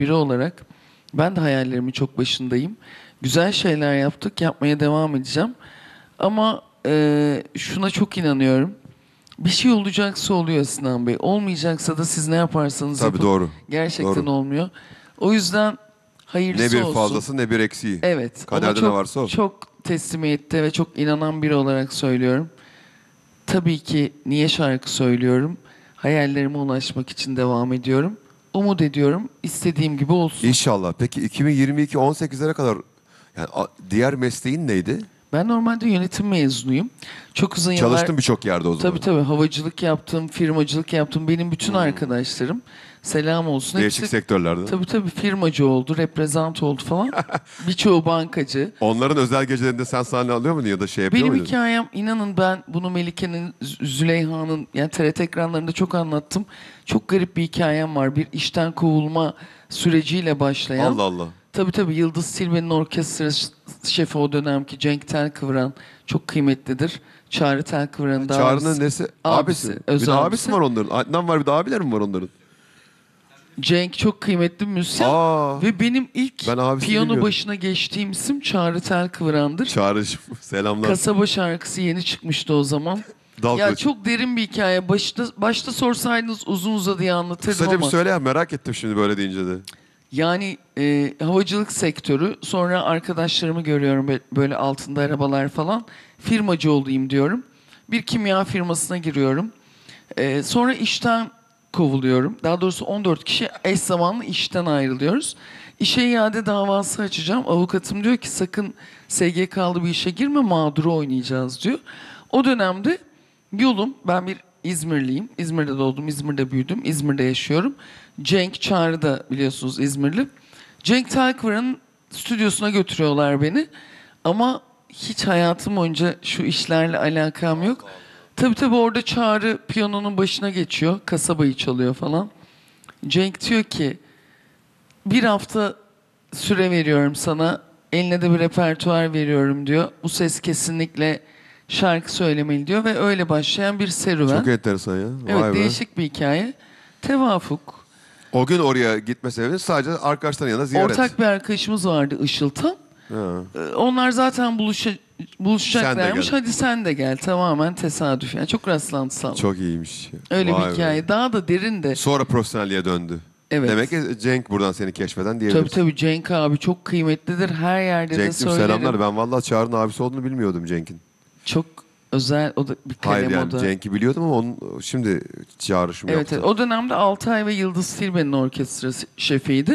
biri olarak ben de hayallerimin çok başındayım. Güzel şeyler yaptık, yapmaya devam edeceğim. Ama şuna çok inanıyorum. Bir şey olacaksa oluyor Sinan Bey. Olmayacaksa da siz ne yaparsanız Tabii yapın. doğru. Gerçekten Doğru. olmuyor. O yüzden Ne hayırlısı bir olsun. fazlası ne bir eksiği. Evet. Ama Kaderde ne çok varsa o. çok teslimiyette ve çok inanan biri olarak söylüyorum. Tabii ki niye şarkı söylüyorum? Hayallerime ulaşmak için devam ediyorum. Umut ediyorum. İstediğim gibi olsun. İnşallah. Peki 2022 18'lere kadar yani diğer mesleğin neydi? Ben normalde yönetim mezunuyum. Çok uzun yıllar... Çalıştın birçok yerde o zaman. Tabii havacılık yaptım, firmacılık yaptım. Benim bütün arkadaşlarım selam olsun. Değişik sektörlerde. Tabii firmacı oldu, reprezent oldu falan. Birçoğu bankacı. Onların özel gecelerinde sen sahne alıyor muydun ya da şey yapıyor Benim muydun? hikayem inanın ben bunu Melike'nin, Züleyha'nın yani TRT ekranlarında çok anlattım. Çok garip bir hikayem var. Bir işten kovulma süreciyle başlayan. Allah Allah. Tabii Yıldız Tilbe'nin orkestra şefi o dönemki Cenk Telkıvran çok kıymetlidir. Çağrı Telkıvran'ın da Çağrı'nın nesi? Abisi. Bir öz de abisi. abisi var onların. Adnan var bir de abiler mi var onların? Cenk çok kıymetli bir müzisyen. Aa, Ve benim ilk ben abisini piyano bilmiyordum. başına geçtiğim isim Çağrı Telkıvran'dır. Çağrı'cığım selamlar. Kasaba şarkısı yeni çıkmıştı o zaman. Dal Ya kılıç. çok derin bir hikaye. Başta sorsaydınız uzun uzadıya anlatırdım Kısaca bir ama. söyle ya, merak ettim şimdi böyle deyince de. Yani havacılık sektörü, sonra arkadaşlarımı görüyorum böyle altında arabalar falan. Firmacı olayım diyorum. Bir kimya firmasına giriyorum. Sonra işten kovuluyorum. Daha doğrusu 14 kişi eş zamanlı işten ayrılıyoruz. İşe iade davası açacağım. Avukatım diyor ki sakın SGK'lı bir işe girme, mağduru oynayacağız diyor. O dönemde ben bir İzmirliyim. İzmir'de doğdum, İzmir'de büyüdüm, İzmir'de yaşıyorum. Cenk Çağrı da biliyorsunuz İzmirli. Cenk Telkıvran'ın stüdyosuna götürüyorlar beni. Ama hiç hayatım boyunca şu işlerle alakam yok. Tabii orada Çağrı piyanonun başına geçiyor. Kasabayı çalıyor falan. Cenk diyor ki bir hafta süre veriyorum sana. Eline de bir repertuar veriyorum diyor. Bu ses kesinlikle şarkı söylemeli diyor ve öyle başlayan bir serüven. Çok enteresan ya. Evet, Vay be. değişik bir hikaye. Tevafuk. O gün oraya gitme sebebi sadece arkadaşların yanına ziyaret. Ortak bir arkadaşımız vardı Işıltan. Ha. Onlar zaten buluşacaklarmış. Sen de gel. Hadi sen de gel. Tamamen tesadüf. Yani çok rastlantısal. Çok iyiymiş. Öyle Vay bir be. hikaye. Daha da derin de. Sonra profesyonelliğe döndü. Evet. Demek ki Cenk buradan seni keşfeden diyebiliriz. Tabii Cenk abi çok kıymetlidir. Her yerde de Cenk'cim söylerim. selamlar. Ben vallahi Çağrı'nın abisi olduğunu bilmiyordum Cenk'in. Çok özel o da bir kalem Hayır o yani da. Cenk'i biliyordum ama onun şimdi çağrışım Evet, yoktu. o dönemde Altay ve Yıldız Tilbe'nin orkestra şefiydi.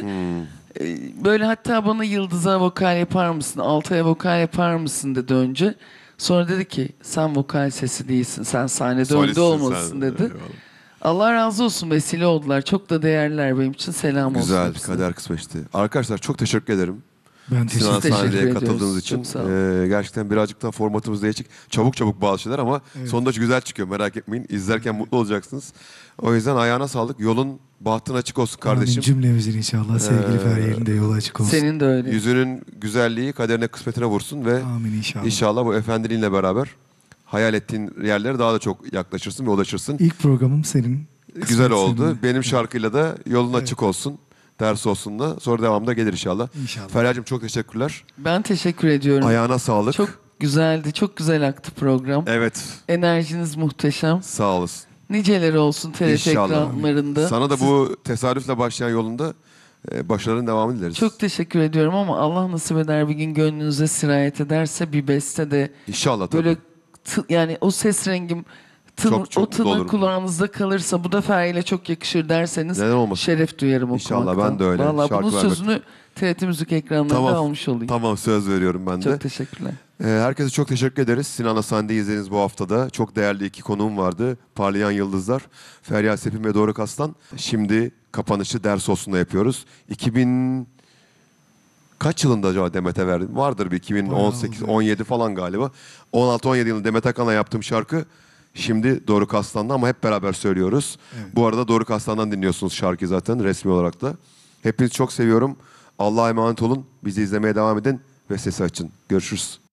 Böyle hatta bana Yıldız'a vokal yapar mısın, Altay'a vokal yapar mısın dedi önce. Sonra dedi ki sen vokal sesi değilsin, sen sahnede önde Solistsin olmalısın sen. dedi. Eyvallah. Allah razı olsun, vesile oldular. Çok da değerliler benim için. Selam olsun. Güzel, hepsine. kader kısmeti. Arkadaşlar çok teşekkür ederim. Ben Sinan teşekkür sahneye ediyoruz. katıldığınız için. Çok sağ olun. Gerçekten birazcık daha formatımız değişik. Çabuk bazı şeyler ama sonunda güzel çıkıyor, merak etmeyin. İzlerken mutlu olacaksınız. O yüzden ayağına sağlık. Yolun bahtın açık olsun kardeşim. Amin cümlemizin inşallah. Sevgili Feryal'in de yolu açık olsun. Senin de öyle. Yüzünün güzelliği kaderine kısmetine vursun ve Amin inşallah. inşallah bu efendiliğinle beraber hayal ettiğin yerlere daha da çok yaklaşırsın ve ulaşırsın. İlk programım senin. Güzel kısmet oldu. seninle. Benim şarkıyla da yolun açık olsun. Ders olsun da. Sonra devamında gelir inşallah. İnşallah. Feryal'cığım çok teşekkürler. Ben teşekkür ediyorum. Ayağına sağlık. Çok güzeldi. Çok güzel aktı program. Evet. Enerjiniz muhteşem. Sağ olasın. Niceleri olsun TRT İnşallah. ekranlarında. Sana da bu tesadüfle başlayan yolunda başarıların devamını dileriz. Çok teşekkür ediyorum ama Allah nasip eder bir gün gönlünüze sirayet ederse bir beste de İnşallah tabii. böyle yani o ses rengim Çok o mutlu tını olurum. kulağınızda kalırsa bu da Feryal'e çok yakışır derseniz Neden olmasın? şeref duyarım İnşallah, okumaktan. ben de öyle. Vallahi Şarkı bunun vermek. sözünü TRT Müzik ekranlarında almış olayım. Tamam, söz veriyorum ben de. Çok teşekkürler. Herkese çok teşekkür ederiz. Sinan'la Sande'yi izlediğiniz bu haftada. Çok değerli iki konuğum vardı. Parlayan Yıldızlar, Feryal Sepin ve Doruk Aslan. Şimdi kapanışı ders olsun'da yapıyoruz. 2000 kaç yılında acaba Demet'e verdim? Vardır bir 2018, 17 falan galiba. 16-17 yılında Demet Akalın'la yaptığım şarkı şimdi Doruk Aslan'da ama hep beraber söylüyoruz. Evet. Bu arada Doruk Aslan'dan dinliyorsunuz şarkıyı zaten resmi olarak da. Hepinizi çok seviyorum. Allah'a emanet olun. Bizi izlemeye devam edin ve sesi açın. Görüşürüz.